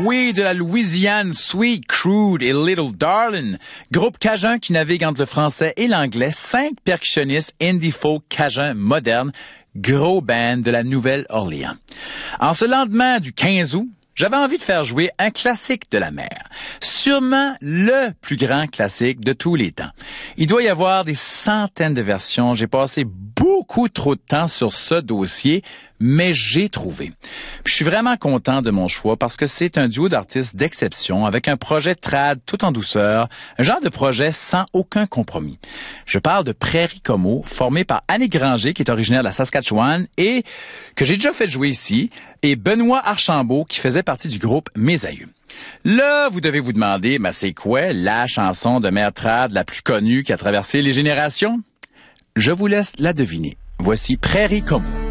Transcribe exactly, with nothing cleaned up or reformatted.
oui, de la Louisiane, Sweet, Crude et Little Darlin'. Groupe cajun qui navigue entre le français et l'anglais. Cinq percussionnistes indie folk cajun modernes. Gros band de la Nouvelle-Orléans. En ce lendemain du quinze août, j'avais envie de faire jouer un classique de la mer. Sûrement le plus grand classique de tous les temps. Il doit y avoir des centaines de versions. J'ai passé beaucoup trop de temps sur ce dossier, mais j'ai trouvé. Puis je suis vraiment content de mon choix parce que c'est un duo d'artistes d'exception avec un projet trad tout en douceur, un genre de projet sans aucun compromis. Je parle de Prairie Como, formé par Annick Granger, qui est originaire de la Saskatchewan et que j'ai déjà fait jouer ici, et Benoît Archambault, qui faisait partie du groupe Mes Aïeux. Là, vous devez vous demander, ben c'est quoi la chanson de mer trad la plus connue qui a traversé les générations? Je vous laisse la deviner. Voici Prairie Como.